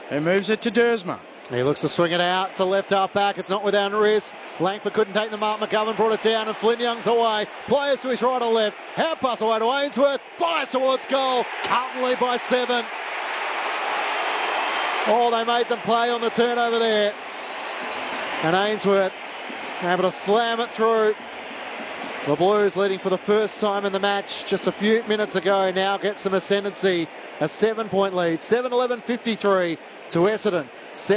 who moves it to Dersma. He looks to swing it out to left half back. It's not without risk. Langford couldn't take the mark. McGovern brought it down and Flynn Young's away. Players to his right or left. Hand pass away to Ainsworth. Fires towards goal. Carlton lead by 7. Oh, they made them play on the turnover there. And Ainsworth able to slam it through. The Blues leading for the first time in the match just a few minutes ago now get some ascendancy. A 7-point lead. 7-11-53 to Essendon.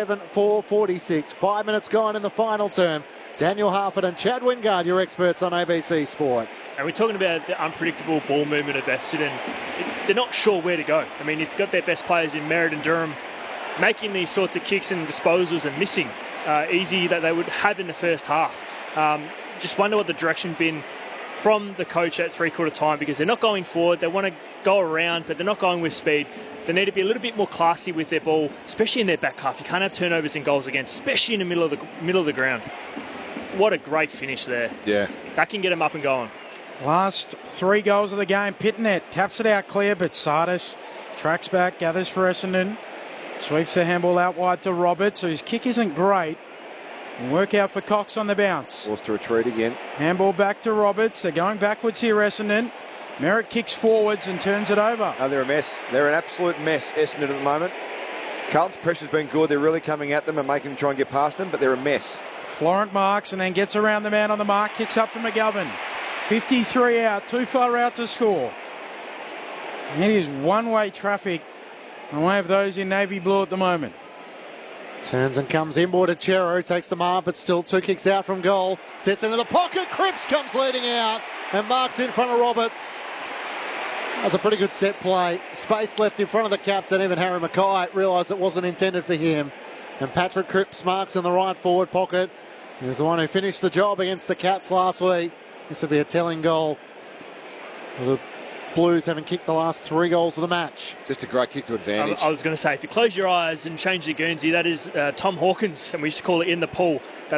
7-4-46. 5 minutes gone in the final term. Daniel Harford and Chad Wingard, your experts on ABC Sport. And we're talking about the unpredictable ball movement of Essendon. They're not sure where to go. I mean, you've got their best players in Merritt and Durham making these sorts of kicks and disposals and missing easy that they would have in the first half. Just wonder what the direction been from the coach at three-quarter time, because they're not going forward. They want to go around, but they're not going with speed. They need to be a little bit more classy with their ball, especially in their back half. You can't have turnovers and goals against, especially in the middle of the ground. What a great finish there. Yeah. That can get them up and going. Last 3 goals of the game. Pitnet taps it out clear, but Sardis tracks back, gathers for Essendon. Sweeps the handball out wide to Roberts, whose kick isn't great. Work out for Cox on the bounce. Forced to retreat again. Handball back to Roberts. They're going backwards here, Essendon. Merritt kicks forwards and turns it over. Oh, they're a mess. They're an absolute mess, Essendon, at the moment. Carlton's pressure's been good. They're really coming at them and making them try and get past them, but they're a mess. Florent marks and then gets around the man on the mark. Kicks up to McGovern. 53 out. Too far out to score. And it is one-way traffic away of those in navy blue at the moment. Turns and comes inboard to Chero, takes the mark, but still 2 kicks out from goal. Sets into the pocket, Cripps comes leading out and marks in front of Roberts. That's a pretty good set play. Space left in front of the captain, even Harry Mackay realised it wasn't intended for him. And Patrick Cripps marks in the right forward pocket. He was the one who finished the job against the Cats last week. This will be a telling goal. The Blues haven't kicked the last 3 goals of the match. Just a great kick to advantage. I was going to say, if you close your eyes and change the Guernsey, that is Tom Hawkins, and we used to call it in the pool.